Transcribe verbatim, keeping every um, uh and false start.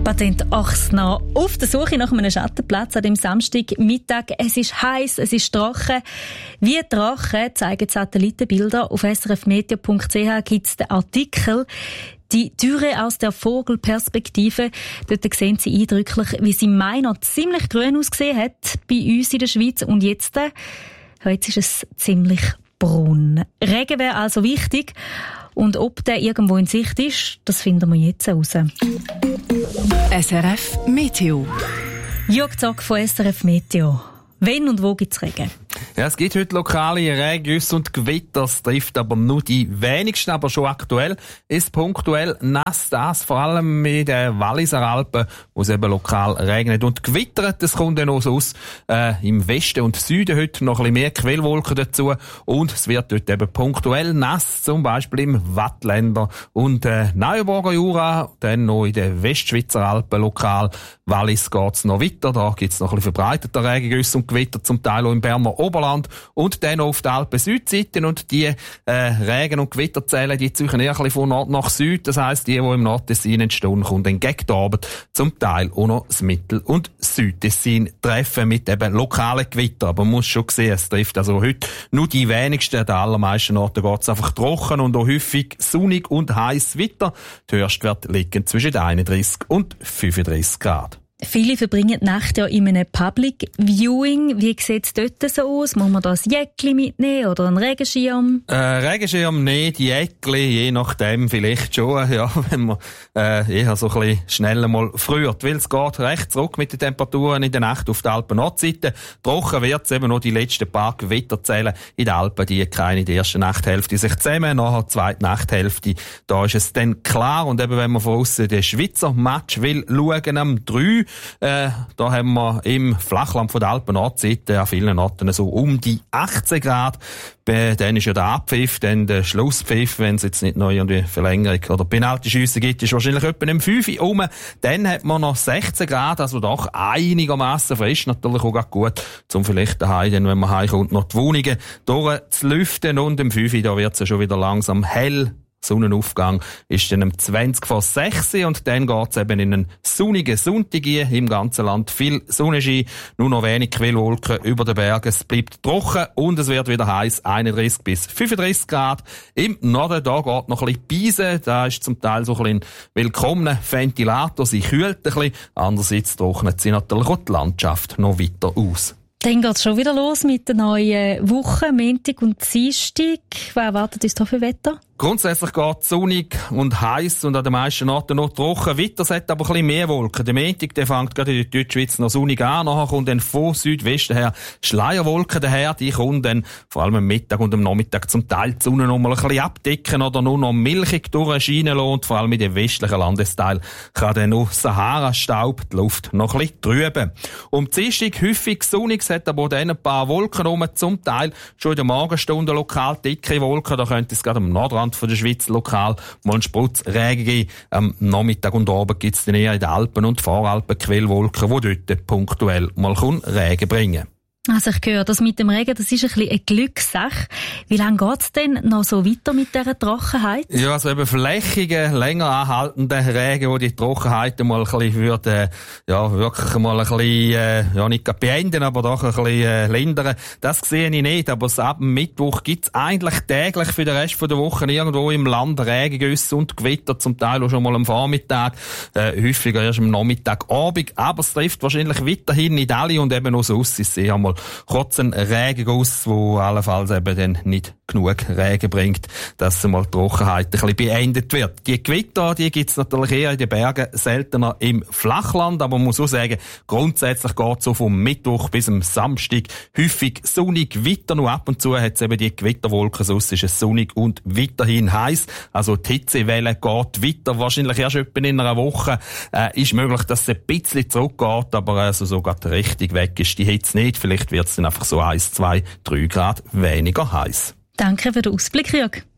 Patent Ochsner auf der Suche nach einem Schattenplatz an dem Samstagmittag. Es ist heiß, es ist trocken. Wie trocken zeigen Satellitenbilder. Auf s r f meteo punkt c h gibt es den Artikel «Die Türe aus der Vogelperspektive». Dort sehen Sie eindrücklich, wie sie im Mai noch ziemlich grün ausgesehen hat bei uns in der Schweiz. Und jetzt, äh, jetzt ist es ziemlich braun. Regen wäre also wichtig. Und ob der irgendwo in Sicht ist, das finden wir jetzt heraus. S R F Meteo. Jörg Zock von S R F Meteo. Wenn und wo gibt es Regen? Ja, es gibt heute lokale Regengüsse und Gewitter. Das trifft aber nur die wenigsten, aber schon aktuell ist punktuell nass. Das vor allem mit den Walliser Alpen, wo es eben lokal regnet und gewittert. Es kommt dann auch so aus äh, im Westen und Süden heute noch ein bisschen mehr Quellwolken dazu. Und es wird dort eben punktuell nass, zum Beispiel im Wattländer und äh, Neuenburger Jura. Dann noch in den Westschweizer Alpen lokal. Wallis geht's noch weiter. Da gibt's noch ein bisschen verbreiteter Regengüsse und Gewitter, zum Teil auch im Berner Oberland und dann auf der Alpen-Südseite. Und die äh, Regen- und Gewitterzellen, die ziehen eher ein bisschen von Nord nach Süd. Das heisst, die, die im Nordtessin entstehen, kommen dann gegen die Abend zum Teil auch noch das Mittel- und Südtessin treffen mit eben lokalen Gewitter. Aber man muss schon sehen, es trifft also heute nur die wenigsten. An den allermeisten Orten geht's einfach trocken und auch häufig sonnig und heiß weiter. Die Höchstwerte liegen zwischen einunddreissig und fünfunddreissig Grad. Viele verbringen die Nacht ja in einem Public Viewing. Wie sieht es dort so aus? Muss man da ein Jäckli mitnehmen oder einen Regenschirm? Äh, Regenschirm nicht, Jäckli, je nachdem vielleicht schon, ja, wenn man äh, eher so ein bisschen schneller mal friert. Weil es geht recht zurück mit den Temperaturen in der Nacht auf der Alpen-Nordseite. Trocken wird es eben noch die letzten paar Gewitterzellen in den Alpen, die keine in der ersten Nachthälfte sich zusammen, nachher die zweite Nachthälfte. Da ist es dann klar. Und eben, wenn man von aussen den Schweizer Match will schauen, am drei, Äh, da haben wir im Flachland von der Alpen-Nordseite an vielen Orten so um die achtzehn Grad. Be- dann ist ja der Abpfiff, dann der Schlusspfiff, wenn es jetzt nicht noch irgendwie Verlängerung oder Penaltyschüsse gibt, ist wahrscheinlich etwa im fünf Uhr rum. Dann hat man noch sechzehn Grad, also doch einigermaßen frisch, natürlich auch ganz gut, um vielleicht daheim, dann, wenn man heimkommt, noch die Wohnungen durchzulüften. Und im fünf Uhr, da wird es ja schon wieder langsam hell. Sonnenaufgang ist dann um zwanzig vor sechs und dann geht's eben in einen sonnigen Sonntag im ganzen Land. Viel Sonnenschein, nur noch wenig Quellwolken über den Bergen. Es bleibt trocken und es wird wieder heiß, einunddreissig bis fünfunddreissig Grad. Im Norden, da geht noch ein bisschen Beisen, da ist zum Teil so ein bisschen willkommener Ventilator, sie kühlt ein bisschen. Andererseits trocknet sie natürlich auch die Landschaft noch weiter aus. Dann geht es schon wieder los mit der neuen Woche, Montag und Dienstag. Was erwartet uns da für Wetter? Grundsätzlich geht es sonnig und heiß und an den meisten Orten noch trocken weiter. Es hat aber ein bisschen mehr Wolken. Der Montag, der fängt gerade in der Deutschschweiz noch sonnig an. Nachher kommt dann von Südwesten her Schleierwolken daher. Die kommen dann vor allem am Mittag und am Nachmittag zum Teil die Sonne noch mal ein bisschen abdecken oder nur noch milchig durchscheinen lassen. Und vor allem in den westlichen Landesteilen kann dann noch Sahara-Staub die Luft noch ein bisschen trüben. Um Dienstag häufig sonnig, es hat aber auch dann ein paar Wolken rum. Zum Teil schon in der Morgenstunde lokal dicke Wolken. Da könnte es gerade am Nordrand von der Schweiz lokal mal einen Sprutz Regen geben. Am Nachmittag und Abend gibt es dann eher in den Alpen und Voralpen Quellwolken, die dort punktuell mal Regen bringen. Also ich höre, das mit dem Regen, das ist ein bisschen eine Glückssache. Wie lange geht's denn noch so weiter mit dieser Trockenheit? Ja, also eben flächige, länger anhaltende Regen, wo die Trockenheit mal ein bisschen würde, ja, wirklich mal ein bisschen, äh, ja, nicht gerade beenden, aber doch ein bisschen äh, lindern. Das sehe ich nicht, aber ab dem Mittwoch gibt's eigentlich täglich für den Rest der Woche irgendwo im Land Regengüsse und Gewitter, zum Teil auch schon mal am Vormittag, äh, häufiger erst am Nachmittag, Abend, aber es trifft wahrscheinlich weiterhin nicht alle und eben auch sonst ist es eher mal kurz ein Regenguss, wo allenfalls eben dann nicht genug Regen bringt, dass mal die Trockenheit ein bisschen beendet wird. Die Gewitter, die gibt's natürlich eher in den Bergen, seltener im Flachland, aber man muss auch sagen, grundsätzlich geht's so vom Mittwoch bis am Samstag häufig sonnig, weiter, nur ab und zu hat's eben die Gewitterwolken, sonst ist es sonnig und weiterhin heiß. Also die Hitzewelle geht weiter, wahrscheinlich erst etwa in einer Woche äh, ist möglich, dass es ein bisschen zurückgeht, aber also sogar richtig weg ist die Hitze nicht. Vielleicht wird es dann einfach so eins, zwei, drei Grad weniger heiß. Danke für den Ausblick, Jörg.